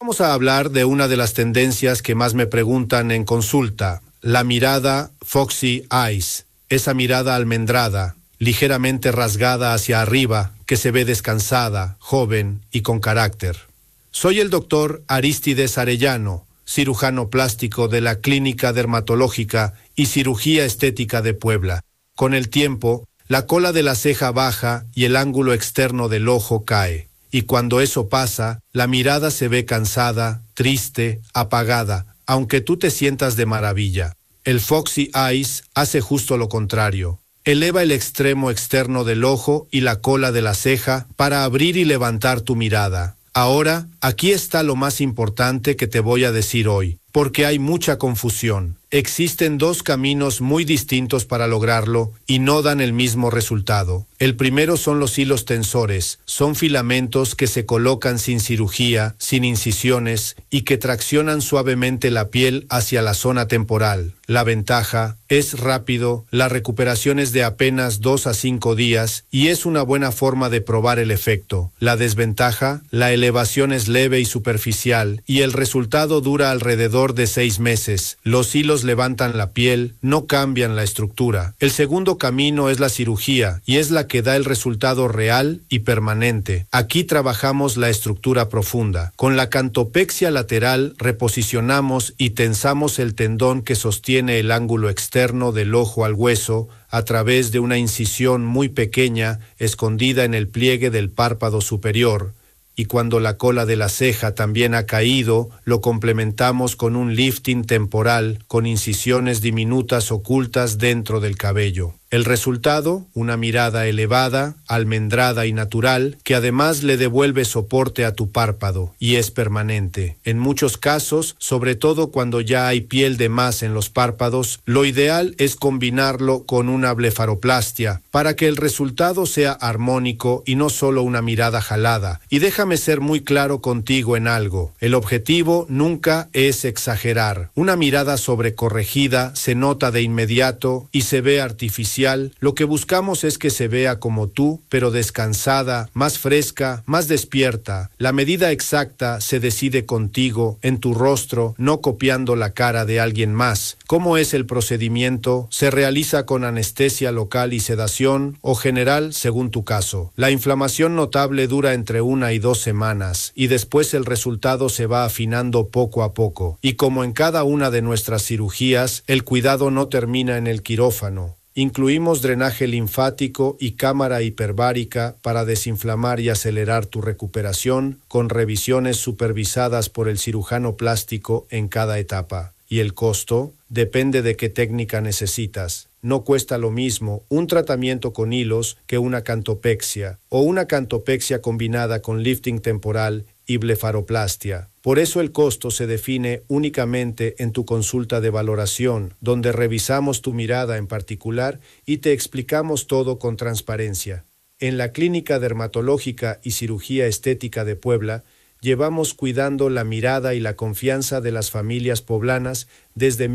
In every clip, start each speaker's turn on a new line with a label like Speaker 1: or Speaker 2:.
Speaker 1: Vamos a hablar de una de las tendencias que más me preguntan en consulta, la mirada Foxy Eyes, esa mirada almendrada, ligeramente rasgada hacia arriba, que se ve descansada, joven y con carácter. Soy el doctor Arístides Arellano, cirujano plástico de la Clínica Dermatológica y Cirugía Estética de Puebla. Con el tiempo, la cola de la ceja baja y el ángulo externo del ojo cae. Y cuando eso pasa, la mirada se ve cansada, triste, apagada, aunque tú te sientas de maravilla. El Foxy Eyes hace justo lo contrario. Eleva el extremo externo del ojo y la cola de la ceja para abrir y levantar tu mirada. Ahora, aquí está lo más importante que te voy a decir hoy, porque hay mucha confusión. Existen dos caminos muy distintos para lograrlo y no dan el mismo resultado. El primero son los hilos tensores. Son filamentos que se colocan sin cirugía, sin incisiones y que traccionan suavemente la piel hacia la zona temporal. La ventaja es rápido, la recuperación es de apenas 2 a 5 días y es una buena forma de probar el efecto. La desventaja, la elevación es leve y superficial y el resultado dura alrededor de 6 meses. Los hilos levantan la piel, no cambian la estructura. El segundo camino es la cirugía y es la que da el resultado real y permanente. Aquí trabajamos la estructura profunda. Con la cantopexia lateral reposicionamos y tensamos el tendón que sostiene el ángulo externo del ojo al hueso a través de una incisión muy pequeña escondida en el pliegue del párpado superior. Y cuando la cola de la ceja también ha caído, lo complementamos con un lifting temporal con incisiones diminutas ocultas dentro del cabello. El resultado, una mirada elevada, almendrada y natural, que además le devuelve soporte a tu párpado, y es permanente. En muchos casos, sobre todo cuando ya hay piel de más en los párpados, lo ideal es combinarlo con una blefaroplastia, para que el resultado sea armónico y no solo una mirada jalada. Y déjame ser muy claro contigo en algo. El objetivo nunca es exagerar. Una mirada sobrecorregida se nota de inmediato y se ve artificial. Lo que buscamos es que se vea como tú, pero descansada, más fresca, más despierta. La medida exacta se decide contigo, en tu rostro, no copiando la cara de alguien más. ¿Cómo es el procedimiento? Se realiza con anestesia local y sedación o general según tu caso. La inflamación notable dura entre 1 y 2 semanas y después el resultado se va afinando poco a poco. Y como en cada una de nuestras cirugías, el cuidado no termina en el quirófano. Incluimos drenaje linfático y cámara hiperbárica para desinflamar y acelerar tu recuperación con revisiones supervisadas por el cirujano plástico en cada etapa. Y el costo depende de qué técnica necesitas. No cuesta lo mismo un tratamiento con hilos que una cantopexia o una cantopexia combinada con lifting temporal y blefaroplastia. Por eso el costo se define únicamente en tu consulta de valoración, donde revisamos tu mirada en particular y te explicamos todo con transparencia. En la Clínica Dermatológica y Cirugía Estética de Puebla, llevamos cuidando la mirada y la confianza de las familias poblanas desde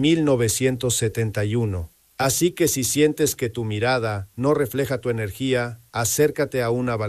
Speaker 1: 1971. Así que si sientes que tu mirada no refleja tu energía, acércate a una